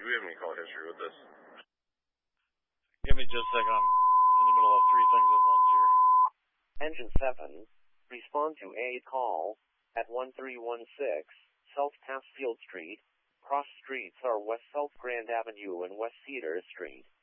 Do we have any call history with this? Give me just a second. I'm in the middle of 3 things at once here. Engine 7, respond to a call at 1316 South Passfield Street. Cross streets are West South Grand Avenue and West Cedar Street.